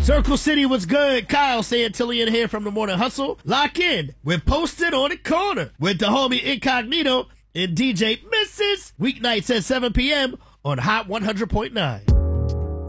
Circle City was good. Kyle Santillian here from the Morning Hustle. Lock in. We're posted on the corner with the homie Incognito and DJ Mrs. Weeknights at 7 p.m. on Hot 100.9.